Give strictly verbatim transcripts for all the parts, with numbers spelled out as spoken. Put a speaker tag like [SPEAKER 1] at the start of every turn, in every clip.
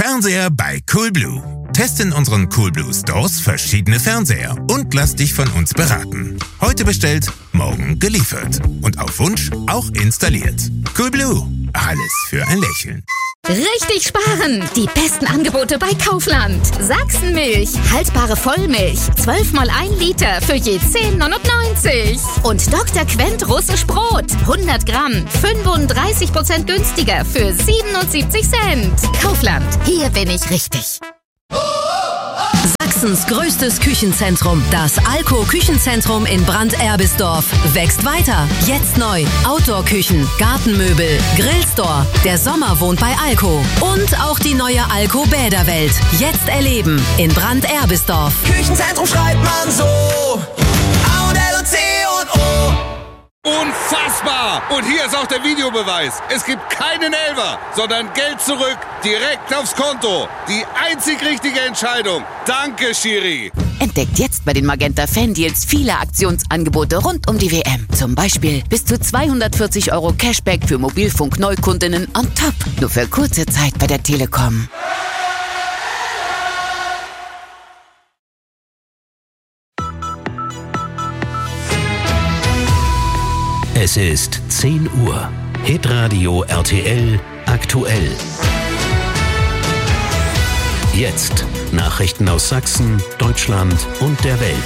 [SPEAKER 1] Fernseher bei Coolblue. Teste in unseren Coolblue Stores verschiedene Fernseher und lass dich von uns beraten. Heute bestellt, morgen geliefert. Und auf Wunsch auch installiert. Coolblue. Alles für ein Lächeln.
[SPEAKER 2] Richtig sparen! Die besten Angebote bei Kaufland. Sachsenmilch, haltbare Vollmilch, zwölf mal ein Liter für je zehn neunundneunzig. Und Doktor Quent Russisch Brot, hundert Gramm, fünfunddreißig Prozent günstiger für siebenundsiebzig Cent. Kaufland, hier bin ich richtig.
[SPEAKER 3] Sachsens größtes Küchenzentrum, das Alko Küchenzentrum in Brand-Erbisdorf, wächst weiter. Jetzt neu. Outdoor-Küchen, Gartenmöbel, Grillstore. Der Sommer wohnt bei Alko. Und auch die neue Alko Bäderwelt. Jetzt erleben in Brand-Erbisdorf.
[SPEAKER 4] Küchenzentrum schreibt man so. A und L und C und O.
[SPEAKER 5] Unfassbar! Und hier ist auch der Videobeweis. Es gibt keinen Elfer, sondern Geld zurück, direkt aufs Konto. Die einzig richtige Entscheidung. Danke, Schiri.
[SPEAKER 6] Entdeckt jetzt bei den Magenta Fan-Deals viele Aktionsangebote rund um die W M. Zum Beispiel bis zu zweihundertvierzig Euro Cashback für Mobilfunk-Neukundinnen on top. Nur für kurze Zeit bei der Telekom.
[SPEAKER 7] Es ist zehn Uhr. Hitradio R T L aktuell. Jetzt Nachrichten aus Sachsen, Deutschland und der Welt.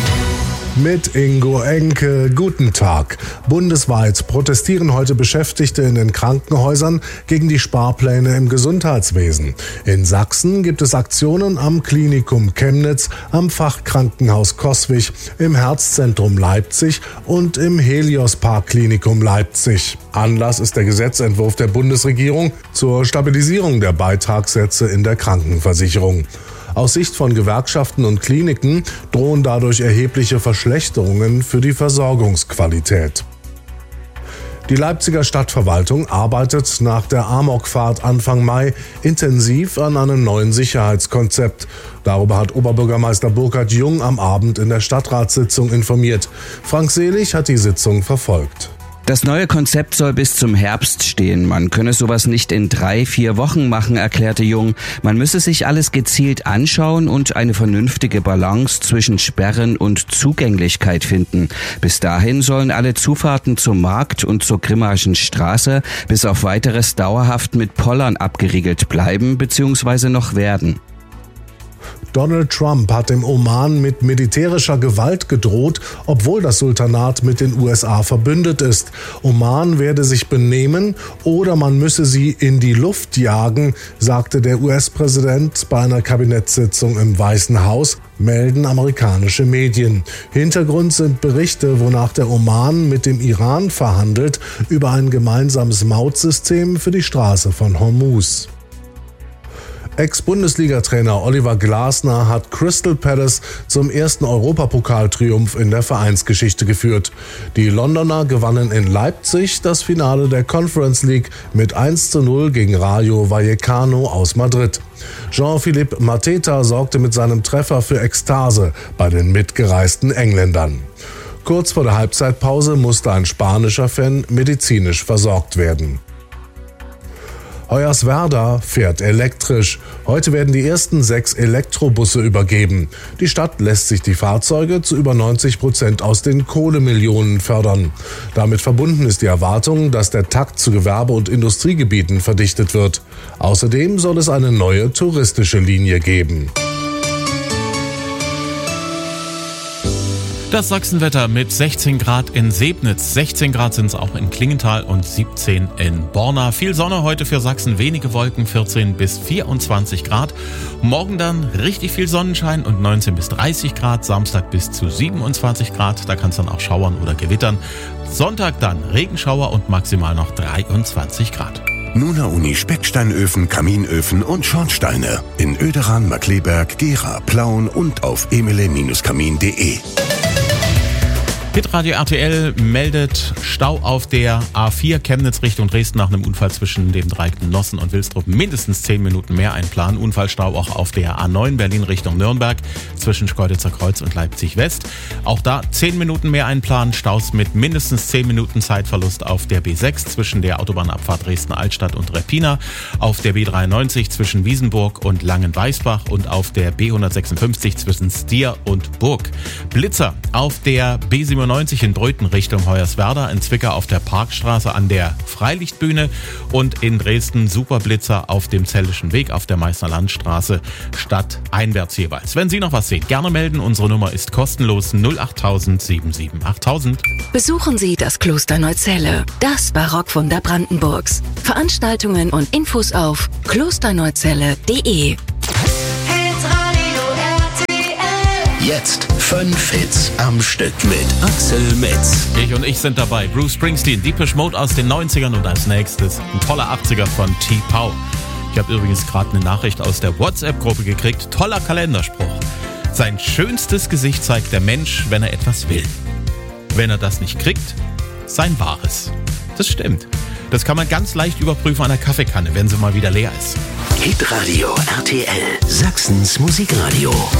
[SPEAKER 8] Mit Ingo Enke, guten Tag. Bundesweit protestieren heute Beschäftigte in den Krankenhäusern gegen die Sparpläne im Gesundheitswesen. In Sachsen gibt es Aktionen am Klinikum Chemnitz, am Fachkrankenhaus Coswig, im Herzzentrum Leipzig und im Helios-Park-Klinikum Leipzig. Anlass ist der Gesetzentwurf der Bundesregierung zur Stabilisierung der Beitragssätze in der Krankenversicherung. Aus Sicht von Gewerkschaften und Kliniken drohen dadurch erhebliche Verschlechterungen für die Versorgungsqualität. Die Leipziger Stadtverwaltung arbeitet nach der Amokfahrt Anfang Mai intensiv an einem neuen Sicherheitskonzept. Darüber hat Oberbürgermeister Burkhard Jung am Abend in der Stadtratssitzung informiert. Frank Selig hat die Sitzung verfolgt.
[SPEAKER 9] Das neue Konzept soll bis zum Herbst stehen. Man könne sowas nicht in drei, vier Wochen machen, erklärte Jung. Man müsse sich alles gezielt anschauen und eine vernünftige Balance zwischen Sperren und Zugänglichkeit finden. Bis dahin sollen alle Zufahrten zum Markt und zur Grimmaschen Straße bis auf weiteres dauerhaft mit Pollern abgeriegelt bleiben bzw. noch werden.
[SPEAKER 8] Donald Trump hat dem Oman mit militärischer Gewalt gedroht, obwohl das Sultanat mit den U S A verbündet ist. Oman werde sich benehmen oder man müsse sie in die Luft jagen, sagte der U S-Präsident bei einer Kabinettssitzung im Weißen Haus, melden amerikanische Medien. Hintergrund sind Berichte, wonach der Oman mit dem Iran verhandelt über ein gemeinsames Mautsystem für die Straße von Hormuz. Ex-Bundesliga-Trainer Oliver Glasner hat Crystal Palace zum ersten Europapokaltriumph in der Vereinsgeschichte geführt. Die Londoner gewannen in Leipzig das Finale der Conference League mit eins zu null gegen Rayo Vallecano aus Madrid. Jean-Philippe Mateta sorgte mit seinem Treffer für Ekstase bei den mitgereisten Engländern. Kurz vor der Halbzeitpause musste ein spanischer Fan medizinisch versorgt werden. Hoyerswerda fährt elektrisch. Heute werden die ersten sechs Elektrobusse übergeben. Die Stadt lässt sich die Fahrzeuge zu über neunzig Prozent aus den Kohlemillionen fördern. Damit verbunden ist die Erwartung, dass der Takt zu Gewerbe- und Industriegebieten verdichtet wird. Außerdem soll es eine neue touristische Linie geben.
[SPEAKER 10] Das Sachsenwetter mit sechzehn Grad in Sebnitz, sechzehn Grad sind es auch in Klingenthal und siebzehn in Borna. Viel Sonne heute für Sachsen, wenige Wolken, vierzehn bis vierundzwanzig Grad. Morgen dann richtig viel Sonnenschein und neunzehn bis dreißig Grad, Samstag bis zu siebenundzwanzig Grad, da kann es dann auch schauern oder gewittern. Sonntag dann Regenschauer und maximal noch dreiundzwanzig Grad.
[SPEAKER 7] Nuna Uni Specksteinöfen, Kaminöfen und Schornsteine in Oederan, Markkleeberg, Gera, Plauen und auf emele Bindestrich kamin punkt de.
[SPEAKER 10] Hitradio R T L meldet Stau auf der A vier Chemnitz Richtung Dresden nach einem Unfall zwischen dem Dreieck Nossen und Wilstrup. Mindestens zehn Minuten mehr einplanen. Unfallstau auch auf der A neun Berlin Richtung Nürnberg zwischen Schkeuditzer Kreuz und Leipzig West. Auch da zehn Minuten mehr einplanen. Staus mit mindestens zehn Minuten Zeitverlust auf der B sechs zwischen der Autobahnabfahrt Dresden-Altstadt und Reppina, auf der B dreiundneunzig zwischen Wiesenburg und Langenweisbach und auf der B hundertsechsundfünfzig zwischen Stier und Burg. Blitzer auf der B siebenundneunzig in Bröthen Richtung Hoyerswerda, in Zwickau auf der Parkstraße an der Freilichtbühne und in Dresden Superblitzer auf dem Zellischen Weg auf der Meißner Landstraße stadteinwärts jeweils. Wenn Sie noch was sehen, gerne melden. Unsere Nummer ist kostenlos null acht null sieben sieben achttausend.
[SPEAKER 3] Besuchen Sie das Kloster Neuzelle, das Barockwunder Brandenburgs. Veranstaltungen und Infos auf klosterneuzelle punkt de.
[SPEAKER 7] Jetzt fünf Hits am Stück mit Axel Metz.
[SPEAKER 10] Ich und ich sind dabei. Bruce Springsteen, Depeche Mode aus den neunzigern und als nächstes ein toller achtziger von T-Pow. Ich habe übrigens gerade eine Nachricht aus der WhatsApp-Gruppe gekriegt. Toller Kalenderspruch. Sein schönstes Gesicht zeigt der Mensch, wenn er etwas will. Wenn er das nicht kriegt, sein wahres. Das stimmt. Das kann man ganz leicht überprüfen an der Kaffeekanne, wenn sie mal wieder leer ist.
[SPEAKER 7] Hitradio R T L, Sachsens Musikradio.